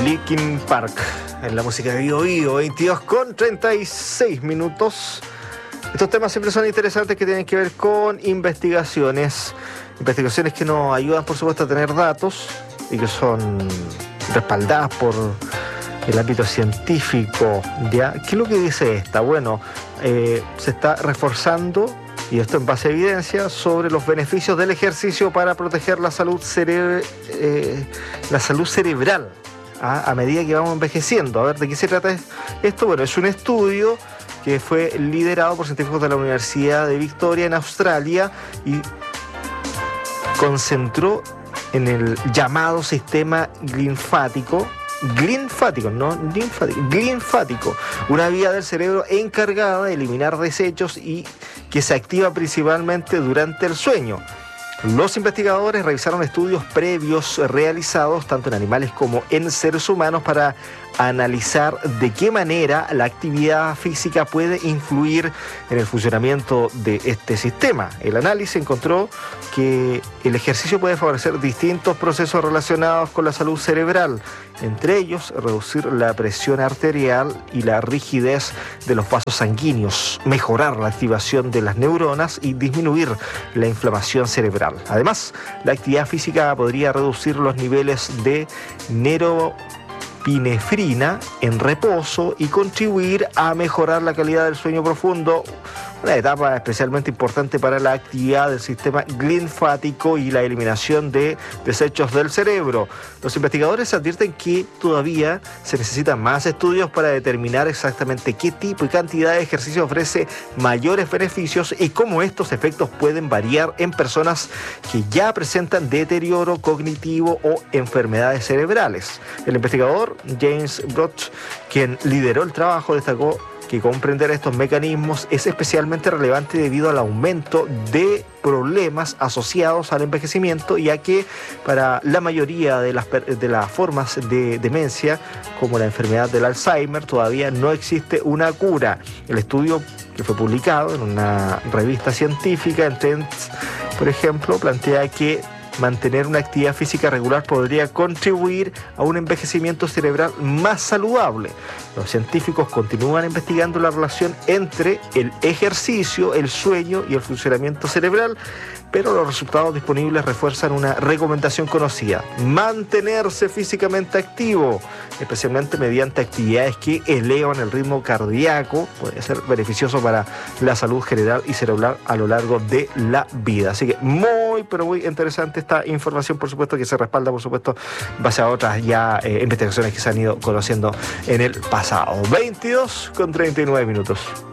Linkin Park en la música de Bio Bio, 22:36. Estos temas siempre son interesantes, que tienen que ver con investigaciones que nos ayudan, por supuesto, a tener datos y que son respaldadas por el ámbito científico. ¿Ya? ¿Qué es lo que dice esta? Bueno, se está reforzando, y esto en base a evidencia, sobre los beneficios del ejercicio para proteger la salud cerebral a medida que vamos envejeciendo. A ver, ¿de qué se trata esto? Bueno, es un estudio que fue liderado por científicos de la Universidad de Victoria en Australia y concentró en el llamado sistema glinfático, una vía del cerebro encargada de eliminar desechos y que se activa principalmente durante el sueño. Los investigadores revisaron estudios previos realizados tanto en animales como en seres humanos para analizar de qué manera la actividad física puede influir en el funcionamiento de este sistema. El análisis encontró que el ejercicio puede favorecer distintos procesos relacionados con la salud cerebral, entre ellos reducir la presión arterial y la rigidez de los vasos sanguíneos, mejorar la activación de las neuronas y disminuir la inflamación cerebral. Además, la actividad física podría reducir los niveles de norepinefrina en reposo y contribuir a mejorar la calidad del sueño profundo, una etapa especialmente importante para la actividad del sistema linfático y la eliminación de desechos del cerebro. Los investigadores advierten que todavía se necesitan más estudios para determinar exactamente qué tipo y cantidad de ejercicio ofrece mayores beneficios y cómo estos efectos pueden variar en personas que ya presentan deterioro cognitivo o enfermedades cerebrales. El investigador James Broch, quien lideró el trabajo, destacó que comprender estos mecanismos es especialmente relevante debido al aumento de problemas asociados al envejecimiento, ya que para la mayoría de las formas de demencia, como la enfermedad del Alzheimer, todavía no existe una cura. El estudio, que fue publicado en una revista científica, en Trends, por ejemplo, plantea que mantener una actividad física regular podría contribuir a un envejecimiento cerebral más saludable. Los científicos continúan investigando la relación entre el ejercicio, el sueño y el funcionamiento cerebral, pero los resultados disponibles refuerzan una recomendación conocida: mantenerse físicamente activo, especialmente mediante actividades que elevan el ritmo cardíaco. Puede ser beneficioso para la salud general y cerebral a lo largo de la vida. Así que muy interesante esta información, por supuesto, que se respalda, por supuesto, en base a otras ya investigaciones que se han ido conociendo en el pasado. 22:39.